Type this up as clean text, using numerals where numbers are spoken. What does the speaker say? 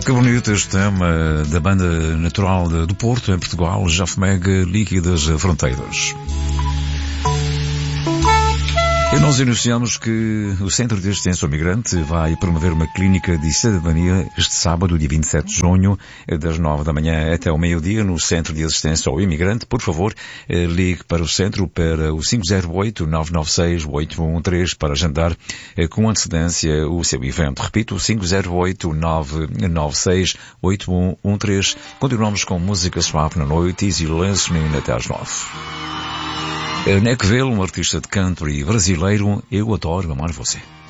Que bonito este tema da banda natural do Porto, em Portugal, Jafmeg, Líquidas Fronteiras. E nós anunciamos que o Centro de Assistência ao Migrante vai promover uma clínica de cidadania este sábado, dia 27 de junho, das 9 da manhã até ao meio-dia, no Centro de Assistência ao Imigrante. Por favor, ligue para o centro para o 508-996-8113 para agendar com antecedência o seu evento. Repito, 508-996-8113. Continuamos com música suave na noite, easy listening até às 9. Neck Vale, um artista de country brasileiro, eu adoro amar você.